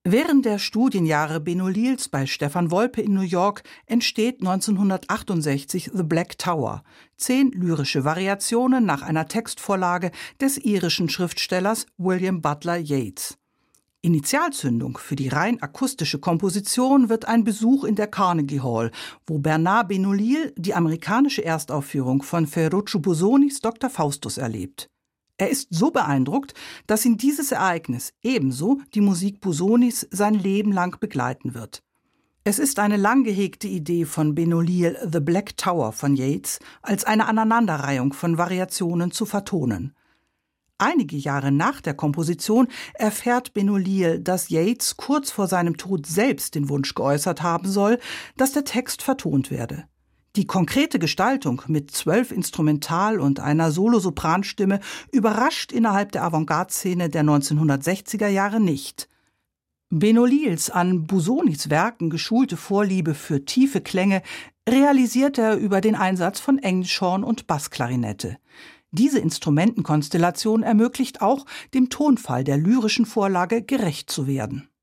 Während der Studienjahre Benolils bei Stefan Wolpe in New York entsteht 1968 The Black Tower, 10 lyrische Variationen nach einer Textvorlage des irischen Schriftstellers William Butler Yeats. Initialzündung für die rein akustische Komposition wird ein Besuch in der Carnegie Hall, wo Bernard Benolil die amerikanische Erstaufführung von Ferruccio Bosonis Dr. Faustus erlebt. Er ist so beeindruckt, dass ihn dieses Ereignis ebenso die Musik Bosonis sein Leben lang begleiten wird. Es ist eine lang gehegte Idee von Benolil, The Black Tower von Yeats als eine Aneinanderreihung von Variationen zu vertonen. Einige Jahre nach der Komposition erfährt Benolil, dass Yeats kurz vor seinem Tod selbst den Wunsch geäußert haben soll, dass der Text vertont werde. Die konkrete Gestaltung mit 12 Instrumental- und einer Solosopranstimme überrascht innerhalb der Avantgarde-Szene der 1960er Jahre nicht. Benolils an Bosonis Werken geschulte Vorliebe für tiefe Klänge realisiert er über den Einsatz von Englischhorn und Bassklarinette. Diese Instrumentenkonstellation ermöglicht auch, dem Tonfall der lyrischen Vorlage gerecht zu werden.